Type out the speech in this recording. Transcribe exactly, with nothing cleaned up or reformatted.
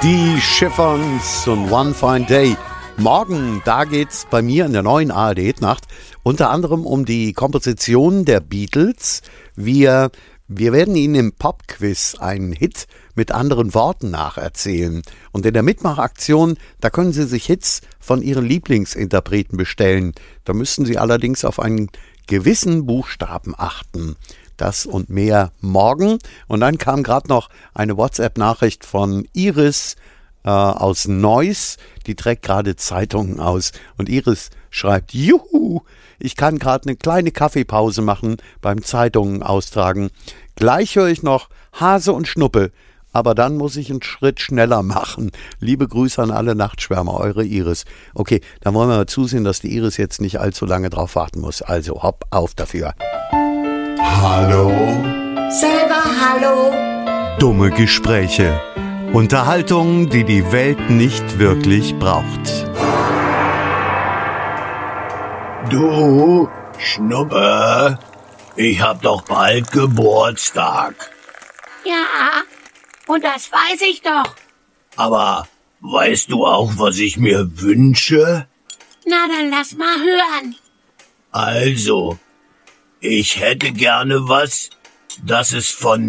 Die Chiffons und One Fine Day. Morgen, da geht's bei mir in der neuen A R D-Nacht unter anderem um die Komposition der Beatles. Wir, wir werden Ihnen im Popquiz einen Hit mit anderen Worten nacherzählen. Und in der Mitmachaktion, da können Sie sich Hits von Ihren Lieblingsinterpreten bestellen. Da müssen Sie allerdings auf einen gewissen Buchstaben achten. Das und mehr morgen. Und dann kam gerade noch eine WhatsApp-Nachricht von Iris äh, aus Neuss. Die trägt gerade Zeitungen aus. Und Iris schreibt, juhu, ich kann gerade eine kleine Kaffeepause machen beim Zeitungen austragen. Gleich höre ich noch Hase und Schnuppe. Aber dann muss ich einen Schritt schneller machen. Liebe Grüße an alle Nachtschwärmer, eure Iris. Okay, dann wollen wir mal zusehen, dass die Iris jetzt nicht allzu lange drauf warten muss. Also hopp auf dafür. Hallo? Selber hallo? Dumme Gespräche. Unterhaltung, die die Welt nicht wirklich braucht. Du, Schnuppe, ich hab doch bald Geburtstag. Ja, und das weiß ich doch. Aber weißt du auch, was ich mir wünsche? Na, dann lass mal hören. Also, ich hätte gerne was, das es von